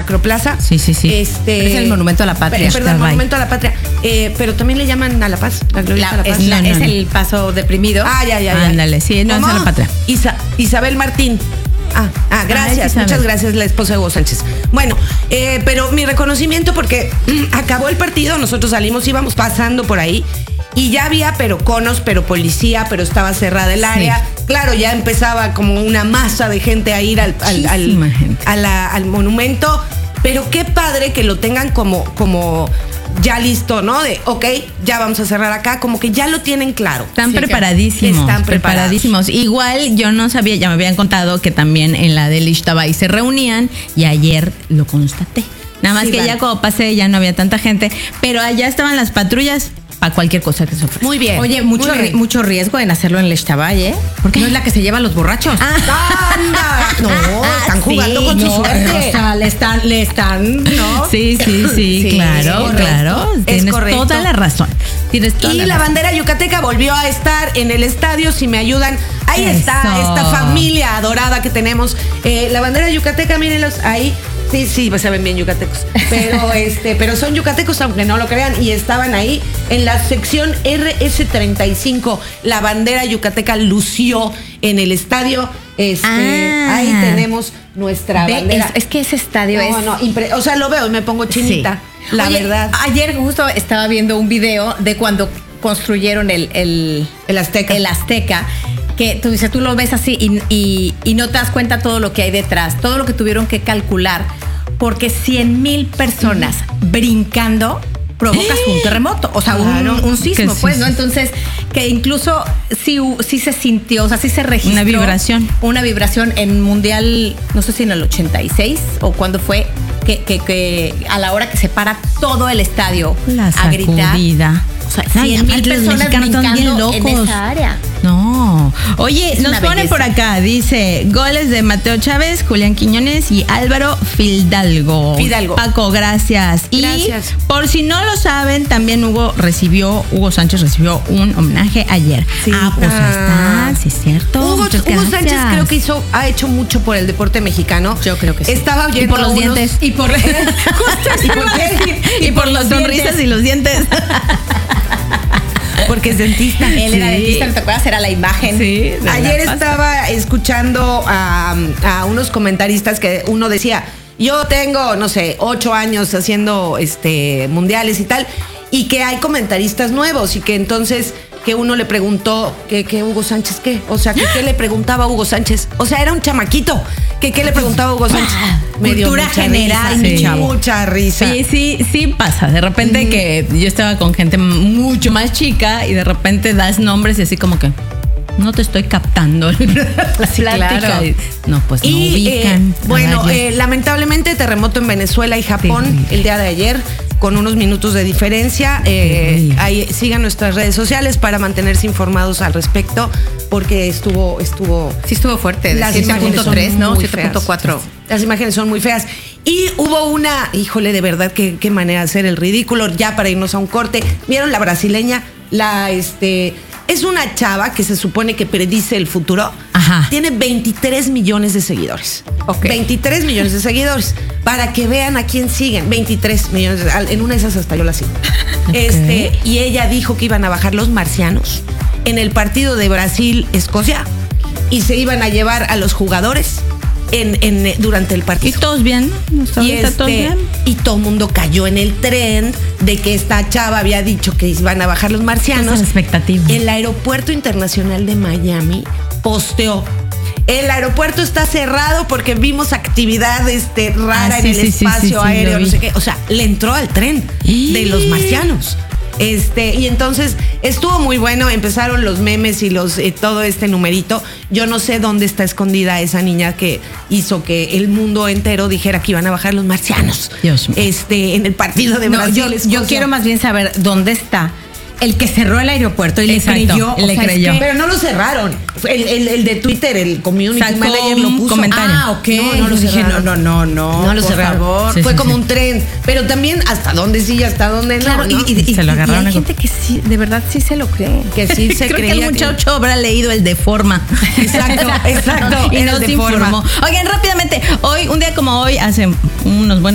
Macroplaza. Sí. Es el Monumento a la Patria. Perdón, Monumento a la Patria. Pero también le llaman a la paz, la glorieta a la paz. Es el Paso Deprimido. Ya. Ándale, sí, no es a la Patria. Isabel Martín. Gracias, muchas gracias, la esposa de Hugo Sánchez. Bueno, pero mi reconocimiento porque acabó el partido, nosotros salimos, íbamos pasando por ahí y ya había pero conos, pero policía, pero estaba cerrada el área. Claro, ya empezaba como una masa de gente a ir al monumento, pero qué padre que lo tengan como ya listo, ¿no? De, ya vamos a cerrar acá, como que ya lo tienen claro. Están preparadísimos. Están preparadísimos. Igual yo no sabía, ya me habían contado que también en la del Ixtabay se reunían y ayer lo constaté. Nada más que ya cuando pasé ya no había tanta gente, pero allá estaban las patrullas para cualquier cosa que se ofrezca. Muy bien. Oye, mucho riesgo en hacerlo en el Ixtabay, ¿eh? Porque no es la que se lleva a los borrachos. ¡Anda! No, están jugando con su suerte. O sea, le están, ¿no? Sí, claro. Tienes toda la razón. Y la bandera yucateca volvió a estar en el estadio, si me ayudan. Ahí está esta familia adorada que tenemos. La bandera yucateca, mírenlos ahí. Sí, pues se ven bien yucatecos. Pero son yucatecos, aunque no lo crean, y estaban ahí en la sección RS35. La bandera yucateca lució en el estadio. Ahí tenemos nuestra bandera. Es que ese estadio o sea, lo veo y me pongo chinita. Sí. La verdad. Ayer justo estaba viendo un video de cuando construyeron el Azteca. El Azteca. Que tú dices, tú lo ves así y no te das cuenta todo lo que hay detrás, todo lo que tuvieron que calcular, porque 100,000 personas brincando provocas un terremoto, o sea, un sismo, pues, ¿no? Entonces, que incluso sí se sintió, o sea, sí se registró una vibración en Mundial, no sé si en el 86 o cuando fue, que a la hora que se para todo el estadio a gritar. O sea, 100,000 personas brincando en esa área. No. Oye, nos ponen por acá, dice, goles de Mateo Chávez, Julián Quiñones y Álvaro Fidalgo. Paco, gracias. Y por si no lo saben, también Hugo Sánchez recibió un homenaje ayer. Sí. Pues ahí está, sí es cierto. Hugo Sánchez creo que ha hecho mucho por el deporte mexicano. Yo creo que sí. Estaba oyendo y por los dientes. Y por y por las sonrisas y los dientes. Porque es dentista. Él era dentista, ¿no te acuerdas? Era la imagen. Sí. Ayer estaba escuchando a unos comentaristas que uno decía, yo tengo, 8 años haciendo mundiales y tal, y que hay comentaristas nuevos y que entonces que uno le preguntó que Hugo Sánchez qué, o sea, que qué le preguntaba a Hugo Sánchez, o sea, era un chamaquito, que qué le preguntaba a Hugo Sánchez. Cultura general, mi chavo. Mucha risa. Sí pasa, de repente que yo estaba con gente mucho más chica y de repente das nombres y así como que no te estoy captando la plática. Claro. No, pues no ubican. Lamentablemente terremoto en Venezuela y Japón el día de ayer, con unos minutos de diferencia. Ahí sigan nuestras redes sociales para mantenerse informados al respecto, porque estuvo fuerte. Las imágenes 7.3, ¿no? 7.4. Las imágenes son muy feas. Y hubo una, híjole, de verdad, qué manera de hacer el ridículo, ya para irnos a un corte. ¿Vieron la brasileña? Es una chava que se supone que predice el futuro. Ajá. Tiene 23 millones de seguidores. 23 millones de seguidores. Para que vean a quién siguen. 23 millones. En una de esas hasta yo la sigo. Y ella dijo que iban a bajar los marcianos en el partido de Brasil-Escocia y se iban a llevar a los jugadores durante el partido. ¿Y todos bien? ¿Todos bien? Y todo el mundo cayó en el tren de que esta chava había dicho que iban a bajar los marcianos. Expectativa. El aeropuerto internacional de Miami posteó: el aeropuerto está cerrado porque vimos actividad rara en el espacio aéreo, no sé qué. O sea, le entró al tren de los marcianos. Y entonces estuvo muy bueno, empezaron los memes y todo este numerito. Yo no sé dónde está escondida esa niña que hizo que el mundo entero dijera que iban a bajar los marcianos. Dios mío. En el partido de Brasil. Yo quiero más bien saber dónde está el que cerró el aeropuerto y Exacto, le creyó. Pero no lo cerraron. El de Twitter, el community manager lo puso. Comentario. Ok. No lo cerraron. No lo cerraron. Favor. Fue como un tren. Pero también hasta dónde sí y hasta dónde claro, no. Y se lo agarraron. Y hay gente que sí, de verdad sí se lo cree. Que sí se Creo creía. que el muchacho habrá leído el de forma. Exacto. Y no se informó. Oigan, rápidamente, un día como hoy, hace unos buenos